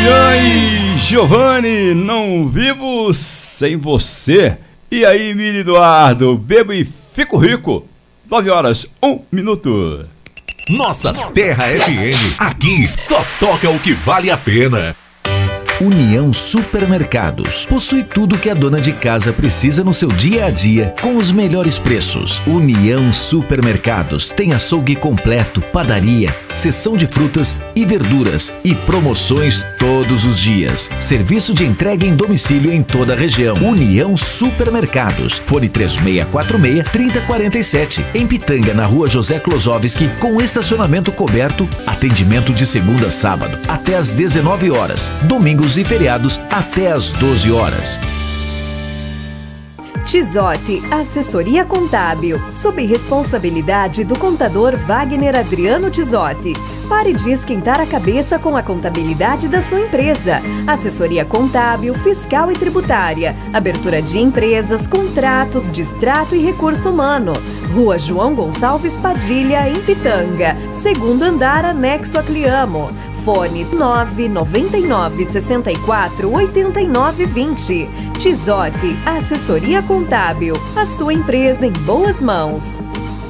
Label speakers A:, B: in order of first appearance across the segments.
A: Jean e Giovanni, não vivo sem você. E aí, Miri Eduardo, bebo e fico rico. 9h01.
B: Nossa Terra FM, aqui só toca o que vale a pena.
C: União Supermercados. Possui tudo que a dona de casa precisa no seu dia a dia, com os melhores preços. União Supermercados tem açougue completo, padaria, seção de frutas e verduras e promoções todos os dias. Serviço de entrega em domicílio em toda a região. União Supermercados. Fone 3646-3047. Em Pitanga, na rua José Klosowski, com estacionamento coberto. Atendimento de segunda a sábado, até às 19 horas. Domingos e feriados até às 12 horas.
D: Tizotti, assessoria contábil, sob responsabilidade do contador Wagner Adriano Tizotti. Pare de esquentar a cabeça com a contabilidade da sua empresa. Assessoria contábil, fiscal e tributária, abertura de empresas, contratos, distrato e recurso humano. Rua João Gonçalves Padilha, em Pitanga, segundo andar, anexo a Cliamo. Fone 999 64 89 20. Tizotti, assessoria contábil. A sua empresa em boas mãos.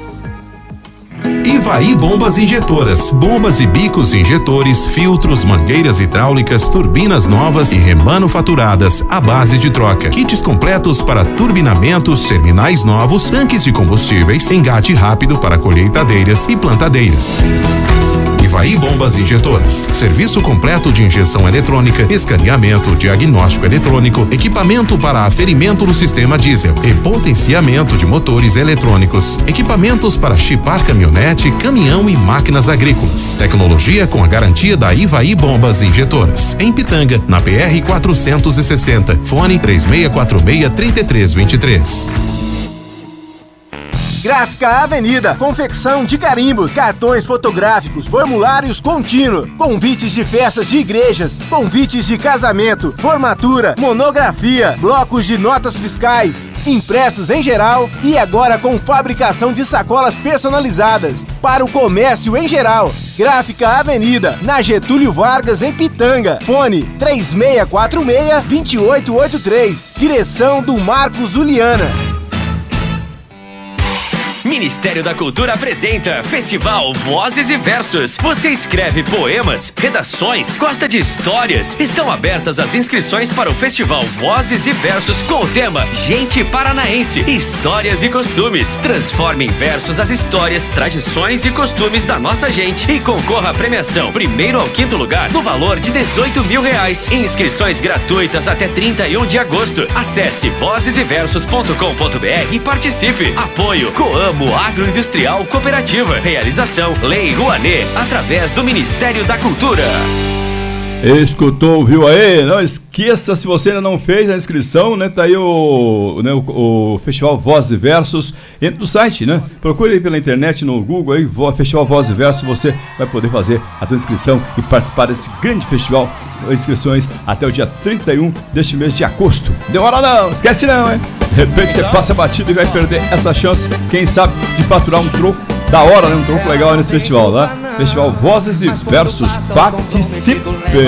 B: Ivaí Bombas Injetoras. Bombas e bicos injetores, filtros, mangueiras hidráulicas, turbinas novas e remanufaturadas à base de troca. Kits completos para turbinamentos, terminais novos, tanques de combustíveis, engate rápido para colheitadeiras e plantadeiras. Ivaí Bombas Injetoras. Serviço completo de injeção eletrônica, escaneamento, diagnóstico eletrônico, equipamento para aferimento no sistema diesel e potenciamento de motores eletrônicos. Equipamentos para chipar caminhonete, caminhão e máquinas agrícolas. Tecnologia com a garantia da Ivaí Bombas Injetoras. Em Pitanga, na PR 460. Fone 3646-3323.
E: Gráfica Avenida, confecção de carimbos, cartões fotográficos, formulários contínuo, convites de festas de igrejas, convites de casamento, formatura, monografia, blocos de notas fiscais, impressos em geral e agora com fabricação de sacolas personalizadas para o comércio em geral. Gráfica Avenida, na Getúlio Vargas, em Pitanga. Fone 3646-2883. Direção do Marcos Juliana.
F: Ministério da Cultura apresenta Festival Vozes e Versos. Você escreve poemas, redações, gosta de histórias? Estão abertas as inscrições para o Festival Vozes e Versos com o tema Gente Paranaense, Histórias e Costumes. Transforme em versos as histórias, tradições e costumes da nossa gente e concorra à premiação 1º ao 5º lugar no valor de R$18 mil. Inscrições gratuitas até 31 de agosto. Acesse vozeseversos.com.br e participe. Apoio Coamo Agroindustrial Cooperativa. Realização Lei Rouanet, através do Ministério da Cultura.
A: Escutou, viu aí? Não esqueça, se você ainda não fez a inscrição, né? Tá aí o Festival Vozes e Versos. Entre no site, né? Procure aí pela internet, no Google aí, Festival Vozes e Versos. Você vai poder fazer a sua inscrição e participar desse grande festival. Inscrições até o dia 31 deste mês de agosto. Demora não, esquece não, hein? De repente você passa batido e vai perder essa chance, quem sabe, de faturar um troco da hora, né? Um troco legal nesse festival, tá? Festival Vozes e Versos. Participem!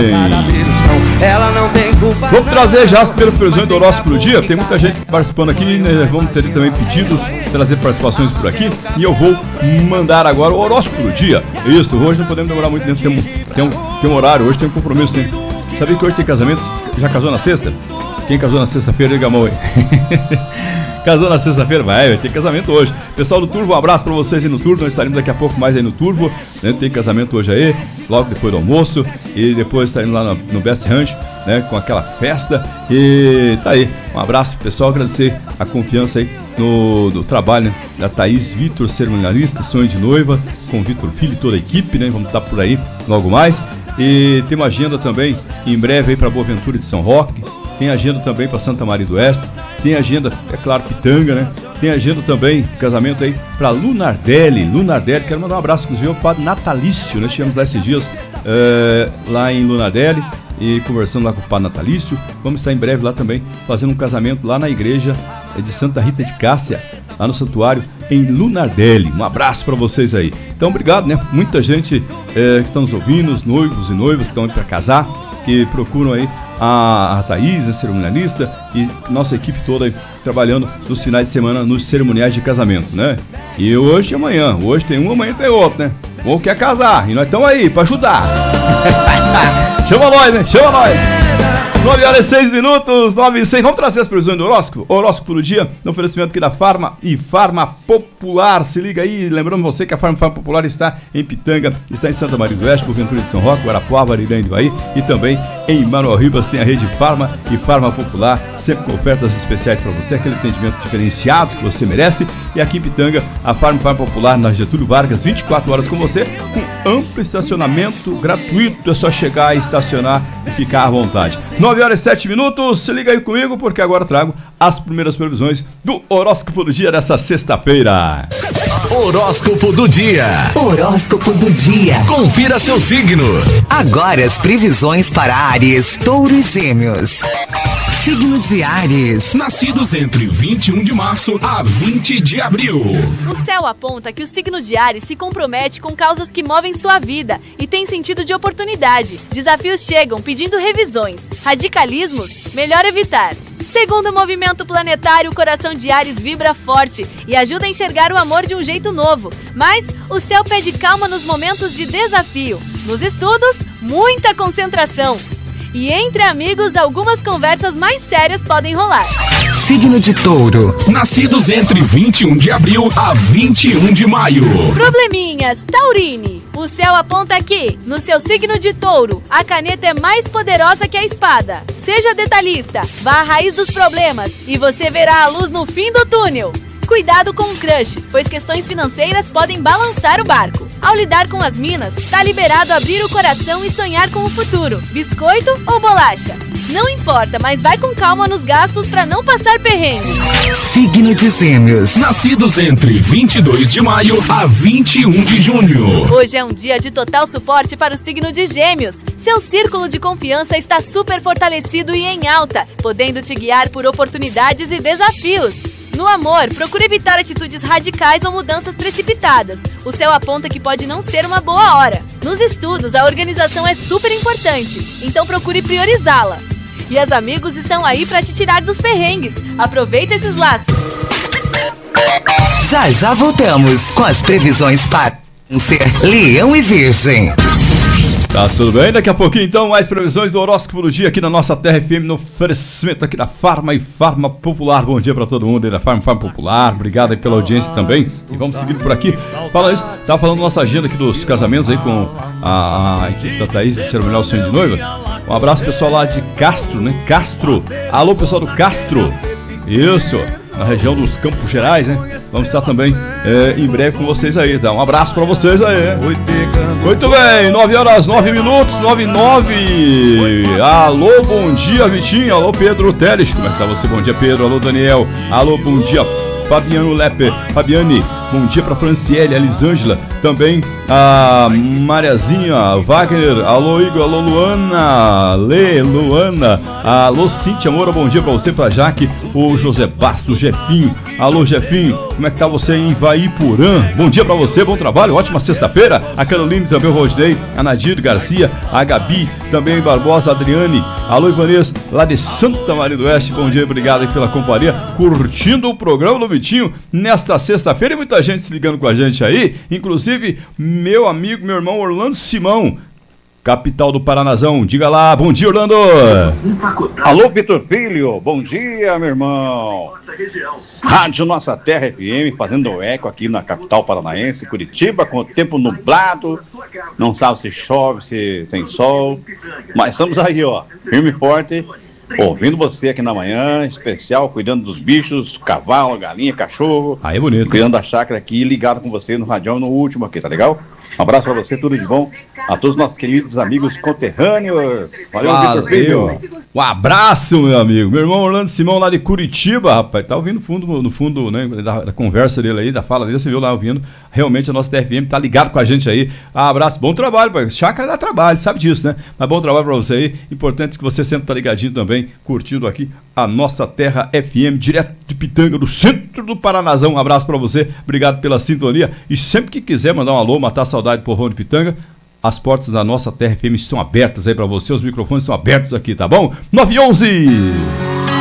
A: Vamos trazer já as primeiras previsões do horóscopo do dia. Tem muita gente participando aqui, né? Vamos ter também pedidos, trazer participações por aqui. E eu vou mandar agora o horóscopo do dia. Isso, hoje não podemos demorar muito tempo, tem um horário, hoje tem um compromisso. Sabia que hoje tem casamento? Já casou na sexta? Quem casou na sexta-feira, diga a mão aí. Casou na sexta-feira? Vai ter casamento hoje. Pessoal do Turvo, um abraço pra vocês aí no Turvo. Nós estaremos daqui a pouco mais aí no Turvo, né? Tem casamento hoje aí, logo depois do almoço. E depois estaremos lá no Best Ranch, né? Com aquela festa. E tá aí. Um abraço pro pessoal, agradecer a confiança aí no trabalho, né? Da Thaís Vitor, cerimonialista, sonho de noiva, com o Vitor Filho e toda a equipe, né? Vamos estar por aí logo mais. E tem uma agenda também em breve aí pra Boa Ventura de São Roque. Tem agenda também para Santa Maria do Oeste. Tem agenda, é claro, Pitanga, né? Tem agenda também, casamento aí para Lunardelli. Quero mandar um abraço, inclusive, ao padre Natalício. Nós estivemos lá esses dias, lá em Lunardelli, e conversando lá com o padre Natalício. Vamos estar em breve lá também, fazendo um casamento lá na igreja de Santa Rita de Cássia, lá no santuário, em Lunardelli. Um abraço para vocês aí. Então, obrigado, né? Muita gente que está nos ouvindo, os noivos e noivas que estão aí para casar. que procuram aí a Thaís, a cerimonialista, e nossa equipe toda aí, trabalhando nos finais de semana nos cerimoniais de casamento, né? E hoje e amanhã. Hoje tem um, amanhã tem outro, né? Ou quer casar, e nós estamos aí pra ajudar. Chama nós, né? Chama nós! 9h06, 9h06. Vamos trazer as previsões do horóscopo? Horóscopo do dia, no oferecimento aqui da Farma e Farma Popular. Se liga aí, lembrando você que a Farma Popular está em Pitanga, está em Santa Maria do Oeste, Boaventura de São Roque, Guarapuava, Arirã do Bahia e também em Manuel Ribas tem a rede Farma e Farma Popular, sempre com ofertas especiais para você, aquele atendimento diferenciado que você merece. E aqui em Pitanga, a Farma Popular na Getúlio Vargas, 24 horas com você, com amplo estacionamento gratuito. É só chegar, estacionar e ficar à vontade. 9h07, se liga aí comigo, porque agora trago as primeiras previsões do horóscopo do dia dessa sexta-feira.
C: Horóscopo do dia.
G: Horóscopo do dia.
C: Confira seu signo.
G: Agora as previsões para Áries, Touro e Gêmeos. Signo de Áries.
H: Nascidos entre 21 de março a 20 de abril.
I: O céu aponta que o signo de Áries se compromete com causas que movem sua vida e tem sentido de oportunidade. Desafios chegam pedindo revisões. Radicalismos, melhor evitar. Segundo o movimento planetário, o coração de Áries vibra forte e ajuda a enxergar o amor de um jeito novo. Mas o céu pede calma nos momentos de desafio. Nos estudos, muita concentração. E entre amigos, algumas conversas mais sérias podem rolar.
G: Signo de Touro.
H: Nascidos entre 21 de abril a 21 de maio.
I: Probleminhas, Taurine. O céu aponta que, no seu signo de Touro, a caneta é mais poderosa que a espada. Seja detalhista, vá à raiz dos problemas e você verá a luz no fim do túnel. Cuidado com o crush, pois questões financeiras podem balançar o barco. Ao lidar com as minas, tá liberado abrir o coração e sonhar com o futuro. Biscoito ou bolacha? Não importa, mas vai com calma nos gastos para não passar perrengue.
G: Signo de Gêmeos.
H: Nascidos entre 22 de maio a 21 de junho.
I: Hoje é um dia de total suporte para o signo de Gêmeos. Seu círculo de confiança está super fortalecido e em alta, podendo te guiar por oportunidades e desafios. No amor, procure evitar atitudes radicais ou mudanças precipitadas. O céu aponta que pode não ser uma boa hora. Nos estudos, a organização é super importante, então procure priorizá-la. E os amigos estão aí para te tirar dos perrengues. Aproveita esses laços.
G: Já voltamos com as previsões para Leão e Virgem.
A: Tá tudo bem? Daqui a pouquinho então mais previsões do horóscopo do dia aqui na nossa Terra FM, no oferecimento aqui da Farma e Farma Popular. Bom dia pra todo mundo aí da Farma e Farma Popular, obrigado aí pela audiência também. E vamos seguindo por aqui. Fala isso, tava falando da nossa agenda aqui dos casamentos aí com a equipe da Thaís, cerimonial Sonho de Noiva. Um abraço pessoal lá de Castro, né? Castro, alô pessoal do Castro. Isso, na região dos Campos Gerais, né? Vamos estar também em breve com vocês aí, tá? Um abraço pra vocês aí. Muito bem, 9h09, 9h09. Alô, bom dia, Vitinho. Alô, Pedro Teles. Como é que está você? Bom dia, Pedro. Alô, Daniel. Alô, bom dia, Fabiano Lepe. Fabiane, bom dia pra Franciele, a Lisângela. Também a Mariazinha, Wagner. Alô, Igor. Alô, Luana. Luana. Alô, Cíntia Moura. Bom dia pra você, pra Jaque. O José Bastos, o Jefinho. Alô, Jefinho. Como é que tá você em Ivaiporã? Bom dia pra você, bom trabalho. Ótima sexta-feira. A Caroline, também o Rodney. A Nadir Garcia. A Gabi. Também Barbosa, Adriane. Alô, Ivanês, lá de Santa Maria do Oeste. Bom dia, obrigado aí pela companhia. Curtindo o programa do Vitinho nesta sexta-feira. E muita gente se ligando com a gente aí. Inclusive, meu amigo, meu irmão Orlando Simão, capital do Paranazão. Diga lá, bom dia, Orlando.
J: Alô, Vitor Filho, bom dia, meu irmão. Rádio Nossa Terra FM, fazendo eco aqui na capital paranaense, Curitiba, com o tempo nublado. Não sabe se chove, se tem sol, mas estamos aí, ó, firme e forte, ouvindo você aqui na manhã, especial, cuidando dos bichos, cavalo, galinha, cachorro.
A: Aí é bonito.
J: Cuidando da chácara aqui, ligado com você no radião, no último aqui, tá legal? Um abraço pra você, tudo de bom. A todos os nossos queridos amigos conterrâneos. Valeu, Vitor Filho.
A: Um abraço, meu amigo. Meu irmão Orlando Simão, lá de Curitiba, rapaz. Tá ouvindo no fundo, né, da conversa dele aí, da fala dele, você viu lá ouvindo. Realmente a nossa TFM tá ligado com a gente aí. Abraço, bom trabalho, pai. Chácara dá trabalho, sabe disso, né? Mas bom trabalho pra você aí. Importante que você sempre tá ligadinho também, curtindo aqui a nossa Terra FM, direto de Pitanga, do centro do Paranazão. Um abraço pra você, obrigado pela sintonia. E sempre que quiser mandar um alô, matar a saudade do povão de Pitanga, as portas da nossa Terra FM estão abertas aí para você, os microfones estão abertos aqui, tá bom? 911!